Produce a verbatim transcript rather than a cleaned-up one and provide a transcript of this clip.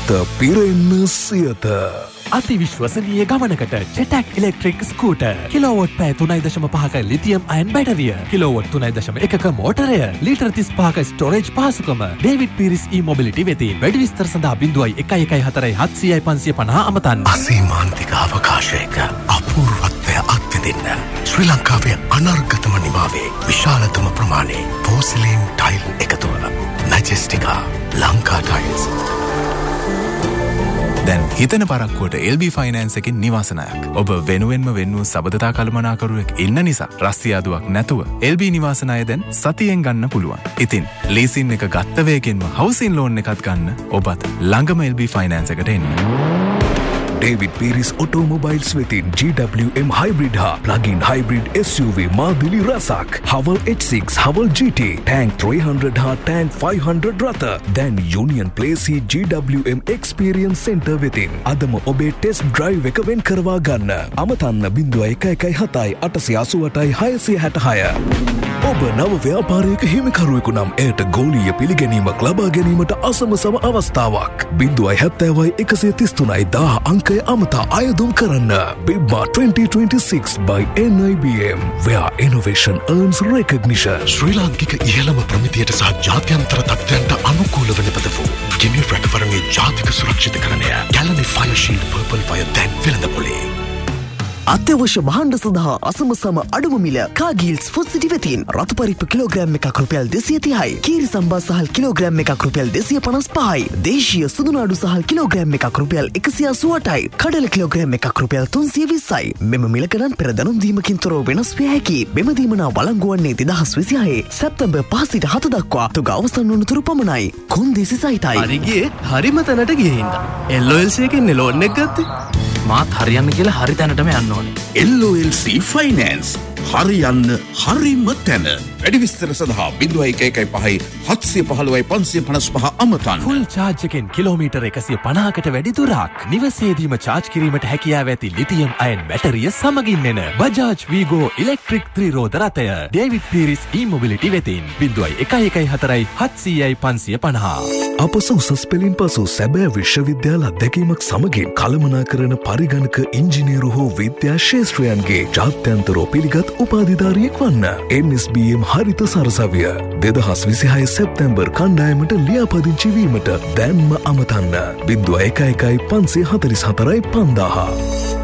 සිත පිරෙන්න Siyatha. අතිවිශ්වසනීය ගමනකට ජෙටැක් electric scooter kilowatt පැය තුනයි දශම පහක ලිතියම් අයන් බැටරිය කිලෝවොට් තුනයි දශම එකක මෝටරය ලීටර් තිස් පහක ස්ටෝරේජ් පහසුකම ඩේවිඩ් පීරිස් ඊ මොබිලිටි වෙතින් වැඩි විස්තර සඳහා බිංදුවයි එකයි එකයි හතරයි හත්සියයි පන්සිය පනහ අමතන්න. අසීමාන්තික අවකාශයක අපූර්වත්වය අත්විඳින්න ශ්‍රී ලංකාවේ අනර්ගතම නිමාවේ විශාලතම ප්‍රමාණයේ පෝසිලීන් ටයිල් එකතුව මැජෙස්ටිකා ලංකා ටයිල්ස්. දැන් හිතන පරක්කුවට එල් බී ෆයිනෑන්ස් එකෙන් නිවාසනයක්. ඔබ වෙනුවෙන්ම වෙන්නූ සබඳතා කළමනාකරුවෙක් ඉන්න නිසා රස්තියාදුවක් නැතුව එල් බී නිවාසනය දැන් සතියෙන් ගන්න පුළුවන්. ඉතින් ලීසින් එක ගත්ත වේගෙන්ම හවුසින් ලෝන් එකත් ගන්න ඔබත් ළඟම එල් බී ෆයිනෑන්ස් එකට එන්න. ඩේවිඩ් පීරිස් ඔටෝමොබයිල්ස් වෙතින් ජී ඩබ්ලිව් එම් හයිබ්‍රිඩ් හා ප්ලගින් හයිබ්‍රිඩ් එස් යූ වී මාදිලි රසක් හවල් එච් සික්ස් හවල් ජී ටී ටැන්ක් ත්‍රී හන්ඩ්‍රඩ් හා ටැන්ක් ෆයිව් හන්ඩ්‍රඩ් රථ දැන් යුනියන් ප්ලේසි ජී ඩබ්ලිව් එම් එක්ස්පීරියන්ස් සෙන්ටර් වෙතින් අදම ඔබේ ටෙස්ට් ඩ්‍රයිව් එක වෙන් කරවා ගන්න. අමතන්න බිංදුව එක එකයි හතයි අටසිය අසූඅටයි හයසිය හැටහය. ඔබ නව ව්‍යාපාරයක හිමිකරුවෙකු නම් එයට ගෝලීය පිළිගැනීමක් ලබා ගැනීමට අසමසම අවස්ථාවක්. බිංදුවයි හැත්තෑවයි එකසිය තිස් තුනයි දාහ අංකය අමතා අයදුම් කරන්න. බිබ්මා twenty twenty-six by එන් ආයි බී එම් where innovation earns recognition. ශ්‍රී ලාංකික ඉහළම ප්‍රමිතියට සහ ජාත්‍යන්තර තත්ත්වයන්ට අනුකූලව නිපද වූ ගිනි රැකවරණයේ ජාතික සුරක්ෂිතකරණය ගැලනි ෆයර් ෂීල්ඩ් පර්පල් ෆයර් දැන් වෙළඳපොලේ. අත්‍යවශ්‍ය භාණ්ඩ සඳහා අසමසම අඩුම මිල කාගීල්ස් ෆුඩ් සිටි වෙතින් රතු පරිප්පු කිලෝග්‍රෑම් එකක් රුපියල් දෙසිය තිහයි, කීරි සම්බා සහල් කිලෝග්‍රෑම් එකක් රුපියල් දෙසිය පනස් පහයි, දේශීය සුදුනාඩු සහල් කිලෝග්‍රෑම් එකක් රුපියල් එකසිය අසූඅටයි, කඩල කිලෝග්‍රෑම් එකක් රුපියල් තුන්සිය විස්සයි. මෙම මිල ගණන් පෙර දැනුම් දීමකින් තොරව වෙනස් විය හැකියි. මෙම දීමනා වළංගු වන්නේ දෙදහස් විසිහය සැප්තැම්බර් පහ සිට හත දක්වා. තුග අවසන් වන තුරු පමණයි. කොන්දේසි සහිතයි. හරි ගියේ හරිම තැනට ගියේ හින්දා. එල් ඔ එල් සී එකෙන් ලෝන් එක ගත්තේ. මාත් හරියන්න කියලා හරි තැනටම යන්න ඕනේ. එල් ඔ එල් සී ෆයිනෑන්ස් හරියන්න හරිම තැන. වැඩි විස්තර සඳහා බිංදුවයි එක එකයි පහයි හත්සිය පහළොවයි පන්සිය පනස් පහ අමතන්න. ෆුල් චාර්ජ් එකෙන් කිලෝමීටර් එකසිය පනහකට වැඩි දුරක් නිවසේදීම චාර්ජ් කිරීමට හැකියාව ඇති ලිතියම් අයන් බැටරිය සමගින් එන බජාජ් වීගෝ ඉලෙක්ට්‍රික් ත්‍රිරෝද රථය ඩේවිඩ් පීරිස් ඊ මොබිලිටි වෙතින් බිංදුවයි එකයි එකයි හතරයි හත්සියයි පන්සිය පනහ. අප සුසස් පෙළින් පසු සැබෑ විශ්වවිද්‍යාල අත්දැකීමක් සමගින් කළමනාකරන පරිගණක ඉංජිනේරු හෝ විද්‍යා ශේෂ්ත්‍රයන්ගේ ජාත්‍යන්තරෝ පිළිගත් උපාධිධාරියෙක් වන්න. එන් එස් බී එම් හරිත සරසවිය දෙදහස් විසිහය සැප්තැම්බර් කණ්ඩායමට ලියාපදිංචි වීමට දැන්ම අමතන්න. බිංදුව එක එකයි පන්සිය හතළිස් හතරයි පන්දාහ.